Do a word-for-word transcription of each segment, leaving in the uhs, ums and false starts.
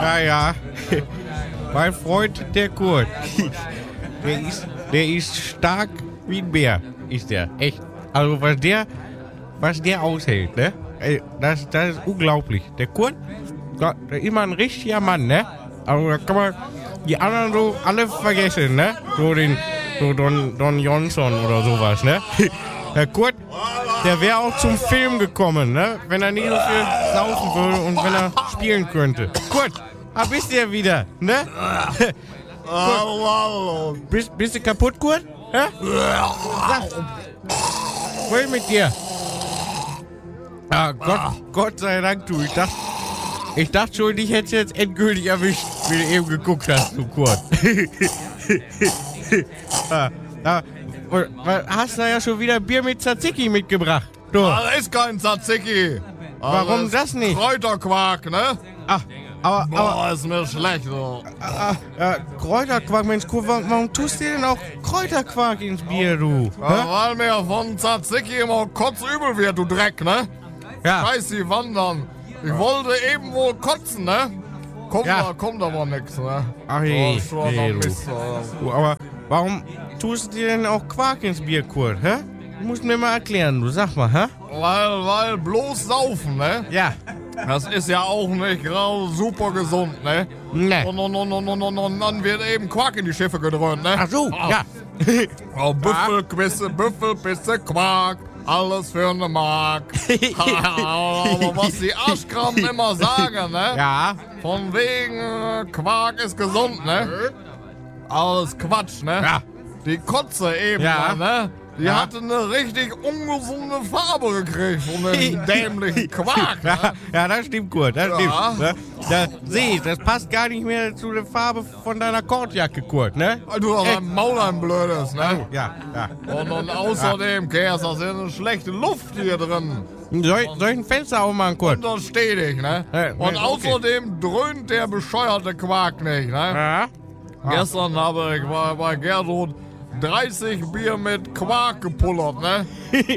Ja, ja. Mein Freund, der Kurt. Der ist, der ist stark wie ein Bär, ist der. Echt. Also was der, was der aushält, ne? Das, das ist unglaublich. Der Kurt, der ist immer ein richtiger Mann, ne? Also da kann man die anderen so alle vergessen, ne? So den, so Don, Don Johnson oder sowas, ne? Der Kurt, der wäre auch zum Film gekommen, ne? Wenn er nicht so viel saufen würde und wenn er spielen könnte. Kurt, ah, bist du ja wieder, ne? Kurt, bist, bist du kaputt, Kurt? Hä? Sag, was ist mit dir? Ah, Gott, Gott sei Dank, du. Ich dachte, ich dachte schon, dich hätte jetzt endgültig erwischt, wie du eben geguckt hast, du Kurt. ah, ah, hast du ja schon wieder Bier mit Tzatziki mitgebracht. Du. Das ist kein Tzatziki. Warum das nicht? Kräuterquark, ne? Ach, aber, Boah, aber ist mir schlecht, so. Ah, ah, Kräuterquark, Mensch, Kurt, warum, warum tust du denn auch Kräuterquark ins Bier, du? Ja, weil mir von Tzatziki immer kotzübel wird, du Dreck, ne? Ja. Scheiß die Wandern. Ich wollte eben wohl kotzen, ne? Kommt, Ja. da, kommt aber nix, ne? Ach je, Oh, schon je, noch du. Mist, Alter. Du, aber warum tust du dir denn auch Quark ins Bier, Kurt, hä? Du musst mir mal erklären, du, sag mal, hä? Weil, weil bloß saufen, ne? Ja. Das ist ja auch nicht gerade super gesund, ne? Ne. Und, und, und, und, und, und, und dann wird eben Quark in die Schiffe gedröhnt, ne? Ach so, Ah. ja. Oh, Büffelquisse, Büffelpisse, Quark, alles für eine Mark. Aber was die Arschkrampen immer sagen, ne? Ja. Von wegen äh, Quark ist gesund, ne? Alles Quatsch, ne? Ja. Die Kotze eben, Ja. ne? Die Ja. hatte eine richtig ungesunde Farbe gekriegt von dem dämlichen Quark, ne? Ja, ja, das stimmt, Kurt, das Ja. stimmt. Ne? Da seh ich, das passt gar nicht mehr zu der Farbe von deiner Kordjacke, Kurt, ne? Du hast Echt? ein Maul ein blödes, ne? Ja, ja. Und, und außerdem, Kers, da ist eine schlechte Luft hier drin. Soll, ich- soll ich ein Fenster aufmachen, Kurt? Und das stetig, ne? Ja, Und okay. außerdem dröhnt der bescheuerte Quark nicht, ne? Ja. Gestern habe ich bei, bei Gertrud dreißig Bier mit Quark gepullert, ne?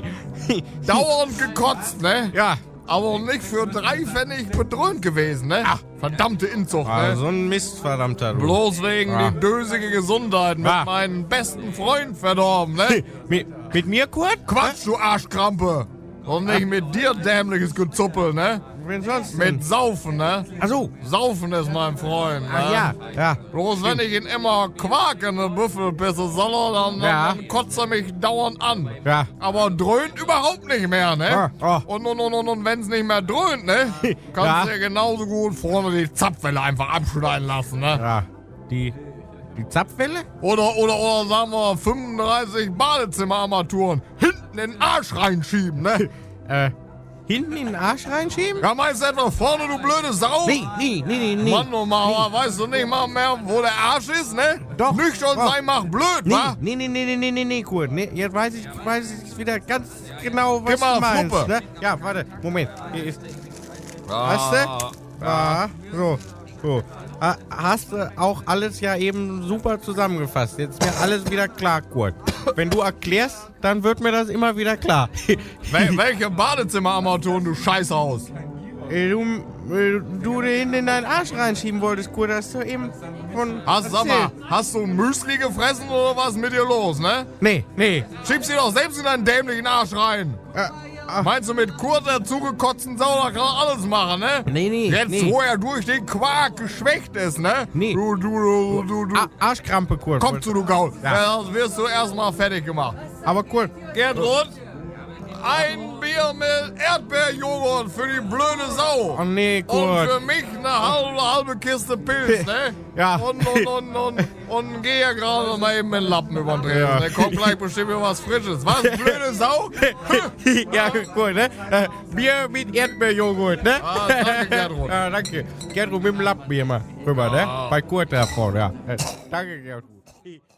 Dauernd gekotzt, ne? Ja. Aber nicht für drei Pfennig bedröhnt gewesen, ne? Ach, verdammte Inzucht, Ah, ne? so ein Mist, verdammter du. Bloß wegen Ah. die dösige Gesundheit mit Ah. meinem besten Freund verdorben, ne? Mit, mit mir, Kurt? Quatsch, du Arschkrampe! Und nicht mit dir, dämliches Gezuppel, ne? Wen sonst denn? Mit Saufen, ne? Ach so. Saufen ist mein Freund, ne? Ach ja, ja. Bloß wenn ich ihn immer Quark in eine Büffelpisse solle, dann, Ja. dann kotzt er mich dauernd an. Ja. Aber dröhnt überhaupt nicht mehr, ne? Ah, ah. Und, und, und, und, und wenn's nicht mehr dröhnt, ne? Kannst Ja. du ja genauso gut vorne die Zapfwelle einfach abschneiden lassen, ne? Ja. Die, die Zapfwelle? Oder, oder, oder sagen wir fünfunddreißig Badezimmerarmaturen hinten in den Arsch reinschieben, ne? Äh, hinten in den Arsch reinschieben? Ja, meinst du etwa vorne, du blöde Sau? Nee, nee, nee, nee, nee. Mann, oh Mann, weißt du nicht mal mehr, wo der Arsch ist, ne? Doch. Nüchtern Doch. sein macht blöd, Nee, wa? nee, nee, nee, nee, nee, nee, nee, Kurt. Nee, jetzt weiß ich, weiß ich wieder ganz genau, was Gib mal du meinst. Fluppe. Ne? Ja, warte, Moment. Hier ist, hast du? Ja, so, so. Ha- Hast du auch alles ja eben super zusammengefasst. Jetzt ist mir alles wieder klar, Kurt. Wenn du erklärst, dann wird mir das immer wieder klar. Wel welche Badezimmerarmaturen, du Scheißhaus? Äh, du, äh, du den in deinen Arsch reinschieben wolltest, Kurt, hast du eben von Hast, sag mal, erzählt. hast du Müsli gefressen oder was ist mit dir los, ne? Nee, nee. Schiebst dir doch selbst in deinen dämlichen Arsch rein. Äh, ach, Meinst du mit Kurt, der zugekotzten Sau, da kann er alles machen, ne? nee, nee, Jetzt, nee. wo er durch den Quark geschwächt ist, ne? Nee. Du, du, du, du, du. A- Arschkrampe, Kurt. Komm zu, du Gaul. Ja. Ja. Sonst wirst du erstmal fertig gemacht. Aber Kurt, Gertrud, ein Bier mit Erdbeerjoghurt für die blöde Sau. oh nee, Und Kurt. für mich eine halbe, halbe Kiste Pilz, ne? Ja. Und, und, und, und, und geh ja gerade mal eben mit den Lappen über den Dreh. Ja. Da kommt gleich bestimmt wieder was Frisches. Was, blöde Sau? Ja, gut, ne? Äh, Bier mit Erdbeerjoghurt, ne? Ah, danke, Gertrud. Ja, danke. Gertrud mit dem Lappen hier mal rüber, ne? Ah. Bei Kurt da vorne, ja. Äh, Danke, Gertrud.